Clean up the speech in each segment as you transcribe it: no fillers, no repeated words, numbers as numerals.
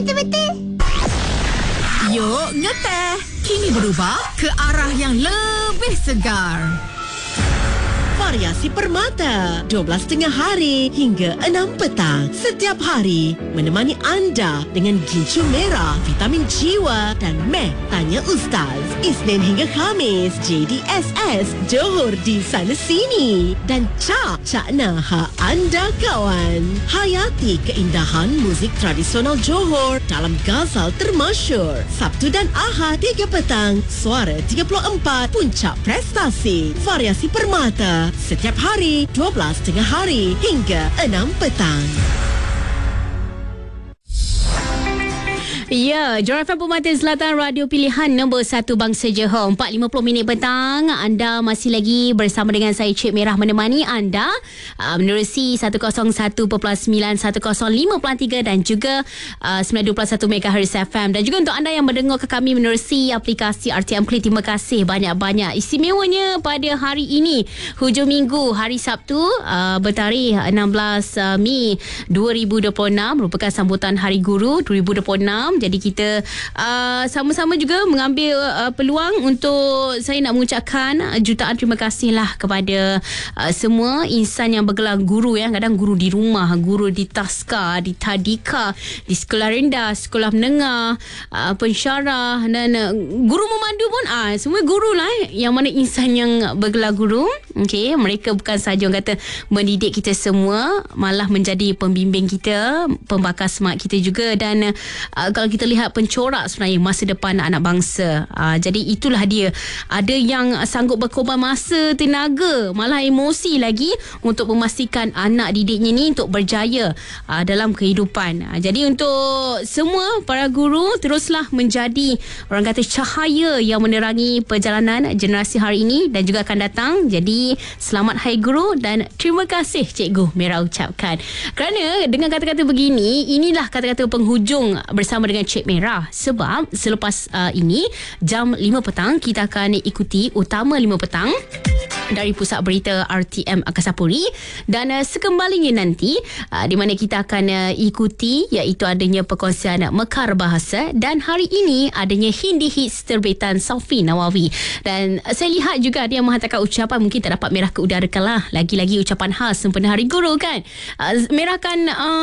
betul-betul. Yuk, ngeteh. Kini berubah ke arah yang lebih segar. Variasi Permata 12.30 hari hingga 6 petang setiap hari menemani anda dengan gincu merah, vitamin jiwa dan meh tanya Ustaz. Isnin hingga Khamis JDSS Johor di sana sini dan Cakna ha anda kawan. Hayati keindahan muzik tradisional Johor dalam Ghazal termasyur. Sabtu dan Ahad 3 petang Suara 34 Puncak Prestasi. Variasi Permata setiap hari 12.30 hari hingga 6 petang. Ya, Johor FM Permata Selatan, radio pilihan nombor 1 Bangsa Johor. 4.50 minit petang. Anda masih lagi bersama dengan saya, Cik Merah, menemani anda menerusi 101.9, 105.3 dan juga 921 MHz FM. Dan juga untuk anda yang mendengar ke kami menerusi aplikasi RTM Play, terima kasih banyak-banyak. Istimewanya pada hari ini, hujung minggu, hari Sabtu, bertarikh 16 Mei 2026, merupakan sambutan Hari Guru 2026. Jadi kita sama-sama juga mengambil peluang untuk saya nak mengucapkan jutaan terima kasih lah kepada semua insan yang bergelar guru ya. Kadang guru di rumah, guru di taska, di tadika, di sekolah rendah, sekolah menengah, pensyarah dan guru memandu pun semua guru lah yang mana insan yang bergelar guru. Okey, mereka bukan sahaja orang kata mendidik kita semua, malah menjadi pembimbing kita, pembakar semangat kita juga. Dan kalau kita lihat pencorak sebenarnya masa depan anak bangsa. Jadi itulah dia. Ada yang sanggup berkorban masa, tenaga, malah emosi lagi untuk memastikan anak didiknya ni untuk berjaya dalam kehidupan. Jadi untuk semua para guru, teruslah menjadi orang kata cahaya yang menerangi perjalanan generasi hari ini dan juga akan datang. Jadi selamat Hari Guru dan terima kasih Cikgu Merah ucapkan. Kerana dengan kata-kata begini, inilah kata-kata penghujung bersama dengan Cik Merah. Sebab selepas ini jam 5 petang kita akan ikuti Utama 5 petang dari Pusat Berita RTM Angkasa Puri. Dan sekembalinya nanti di mana kita akan ikuti iaitu adanya perkongsian Mekar Bahasa, dan hari ini adanya Hindi Hits terbitan Safi Nawawi. Dan saya lihat juga ada yang menghantarkan ucapan, mungkin tak dapat Merah ke udarakan lah. Lagi-lagi ucapan khas sempena Hari Guru kan. Merah akan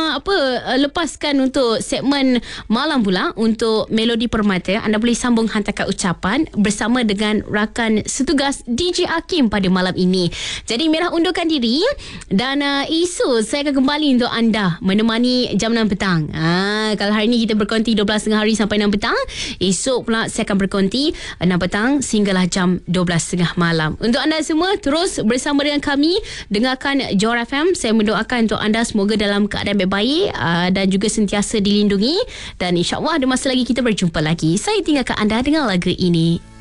lepaskan untuk segmen malam pula untuk Melodi Permata. Anda boleh sambung hantarkan ucapan bersama dengan rakan setugas DJ Hakim pada malam ini. Jadi Merah undurkan diri dan esok saya akan kembali untuk anda menemani jam 6 petang. Kalau hari ini kita berkonti 12.30 hari sampai 6 petang, esok pula saya akan berkonti 6 petang sehinggalah jam 12.30 malam. Untuk anda semua terus bersama dengan kami dengarkan Johor FM. Saya mendoakan untuk anda semoga dalam keadaan baik-baik dan juga sentiasa dilindungi, dan insya-Allah ada masa lagi kita berjumpa lagi. Saya tinggalkan anda dengan lagu ini.